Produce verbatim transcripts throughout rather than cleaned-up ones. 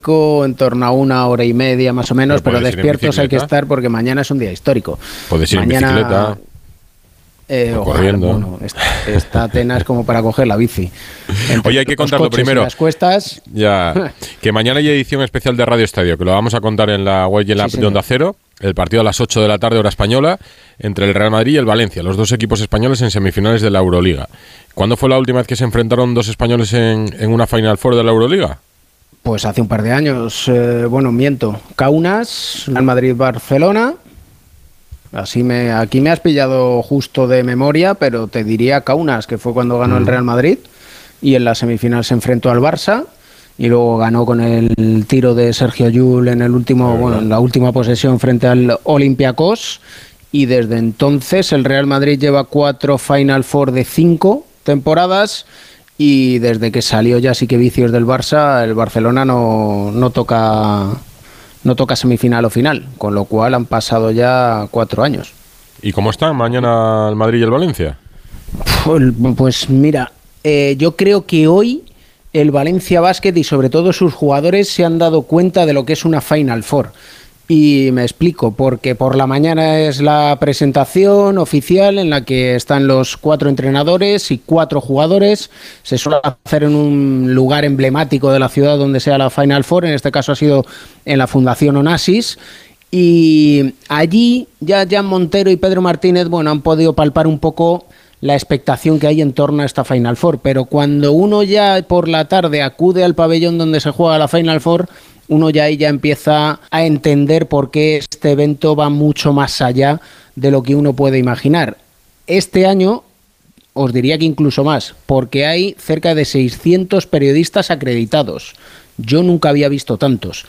en torno a una hora y media más o menos, pero, pero despiertos hay que estar porque mañana es un día histórico. Puedes ir mañana, en bicicleta. Eh, o corriendo. Bueno, esta, esta Atenas es como para coger la bici. Entre Oye, hay que contarlo primero. Las cuestas. Ya, que mañana hay edición especial de Radio Estadio, que lo vamos a contar en la web y en la sí, de Onda Cero. El partido a las ocho de la tarde, hora española, entre el Real Madrid y el Valencia, los dos equipos españoles en semifinales de la Euroliga. ¿Cuándo fue la última vez que se enfrentaron dos españoles en, en una Final Four de la Euroliga? Pues hace un par de años. Eh, bueno, miento. Kaunas, Real Madrid-Barcelona. Así me, aquí me has pillado justo de memoria, pero te diría Kaunas, que fue cuando ganó mm. el Real Madrid, y en la semifinal se enfrentó al Barça, y luego ganó con el tiro de Sergio Llull en el último, bueno, en la última posesión frente al Olympiacos, y desde entonces el Real Madrid lleva cuatro Final Four de cinco temporadas, y desde que salió ya sí que vicios del Barça, el Barcelona no, no toca... no toca semifinal o final, con lo cual han pasado ya cuatro años. ¿Y cómo están mañana el Madrid y el Valencia? Pues, pues mira, eh, yo creo que hoy el Valencia Basket y sobre todo sus jugadores se han dado cuenta de lo que es una Final Four. Y me explico, porque por la mañana es la presentación oficial en la que están los cuatro entrenadores y cuatro jugadores. Se suele hacer en un lugar emblemático de la ciudad donde sea la Final Four, en este caso ha sido en la Fundación Onassis. Y allí ya Jan Montero y Pedro Martínez, bueno, han podido palpar un poco la expectación que hay en torno a esta Final Four. Pero cuando uno ya por la tarde acude al pabellón donde se juega la Final Four, uno ya ahí ya empieza a entender por qué este evento va mucho más allá de lo que uno puede imaginar. Este año, os diría que incluso más, porque hay cerca de seiscientos periodistas acreditados. Yo nunca había visto tantos.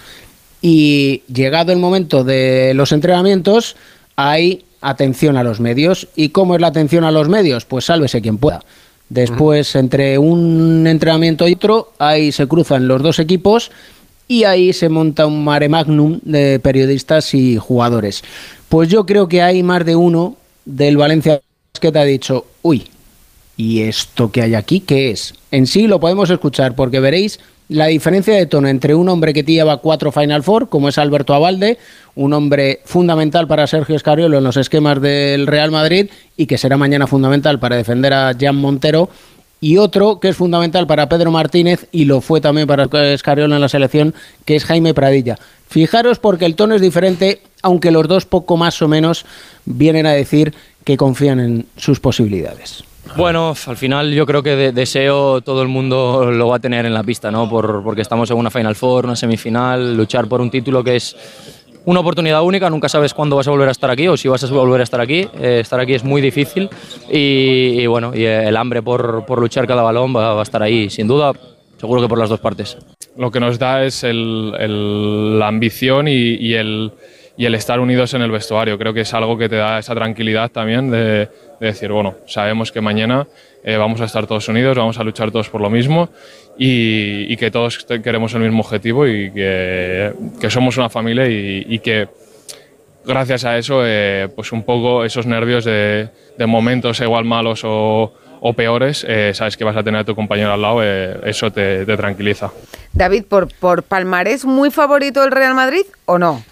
Y llegado el momento de los entrenamientos, hay atención a los medios. ¿Y cómo es la atención a los medios? Pues sálvese quien pueda. Después, entre un entrenamiento y otro, ahí se cruzan los dos equipos y ahí se monta un mare magnum de periodistas y jugadores. Pues yo creo que hay más de uno del Valencia que te ha dicho, uy, ¿y esto que hay aquí qué es? En sí lo podemos escuchar porque veréis la diferencia de tono entre un hombre que lleva cuatro Final Four, como es Alberto Abalde, un hombre fundamental para Sergio Scariolo en los esquemas del Real Madrid y que será mañana fundamental para defender a Jan Montero, y otro que es fundamental para Pedro Martínez y lo fue también para Scariolo en la selección, que es Jaime Pradilla. Fijaros porque el tono es diferente, aunque los dos poco más o menos vienen a decir que confían en sus posibilidades. Bueno, al final yo creo que de deseo todo el mundo lo va a tener en la pista, ¿no? Por, porque estamos en una Final Four, una semifinal, luchar por un título que es una oportunidad única, nunca sabes cuándo vas a volver a estar aquí o si vas a volver a estar aquí. Eh, estar aquí es muy difícil y, y bueno, y el hambre por, por luchar cada balón va, va a estar ahí, sin duda, seguro que por las dos partes. Lo que nos da es el, el, la ambición y, y, el, y el estar unidos en el vestuario. Creo que es algo que te da esa tranquilidad también de, de decir, bueno, sabemos que mañana eh, vamos a estar todos unidos, vamos a luchar todos por lo mismo y, y que todos queremos el mismo objetivo y que, que somos una familia y, y que gracias a eso, eh, pues un poco esos nervios de, de momentos igual malos o, o peores, eh, sabes que vas a tener a tu compañero al lado, eh, eso te, te tranquiliza. David, ¿por, por palmarés muy favorito el Real Madrid o no?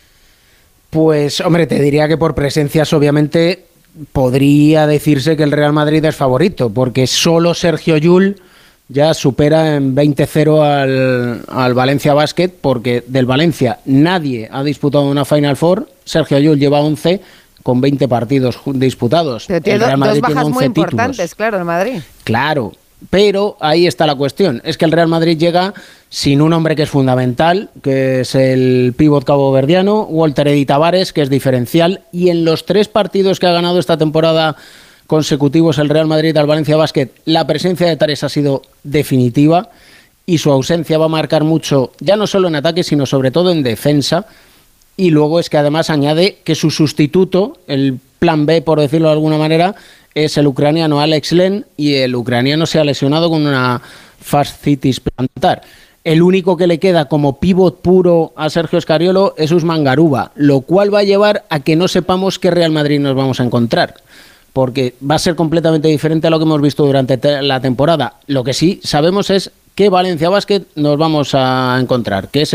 Pues, hombre, te diría que por presencias, obviamente, podría decirse que el Real Madrid es favorito, porque solo Sergio Llull ya supera en veinte cero al, al Valencia Basket, porque del Valencia nadie ha disputado una Final Four. Sergio Llull lleva once con veinte partidos disputados. Pero tiene el Real Madrid dos bajas tiene muy títulos. importantes, claro, el Madrid. Claro, pero ahí está la cuestión. Es que el Real Madrid llega sin un hombre que es fundamental, que es el pívot caboverdiano, Walter Eddy Tavares, que es diferencial, y en los tres partidos que ha ganado esta temporada consecutivos el Real Madrid al Valencia Basket, la presencia de Tavares ha sido definitiva y su ausencia va a marcar mucho, ya no solo en ataque, sino sobre todo en defensa. Y luego es que además añade que su sustituto, el plan B, por decirlo de alguna manera, es el ucraniano Alex Len, y el ucraniano se ha lesionado con una fascitis plantar. El único que le queda como pívot puro a Sergio Scariolo es Usman Garuba, lo cual va a llevar a que no sepamos qué Real Madrid nos vamos a encontrar, porque va a ser completamente diferente a lo que hemos visto durante te- la temporada. Lo que sí sabemos es qué Valencia Basket nos vamos a encontrar, que es